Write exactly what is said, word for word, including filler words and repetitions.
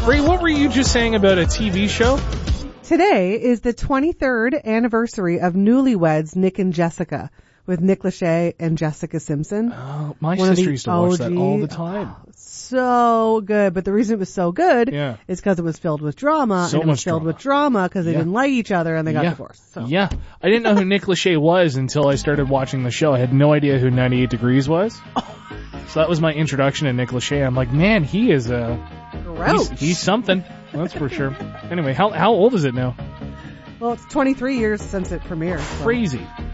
Ray, what were you just saying about a T V show? Today is the twenty-third anniversary of Newlyweds, Nick and Jessica, with Nick Lachey and Jessica Simpson. Oh, my One of sister the used to watch O G. that all the time. Oh, so good. But the reason it was so good Yeah. is because it was filled with drama. So and it was much filled drama. with drama because they Yeah. didn't like each other and they got yeah. divorced. So. Yeah. I didn't know who Nick Lachey was until I started watching the show. I had no idea who ninety-eight Degrees was. So that was my introduction to Nick Lachey. I'm like, man, he is a... Gross. He's, he's something. That's for sure. Anyway, how how old is it now? Well, it's twenty-three years since it premiered. So. Crazy.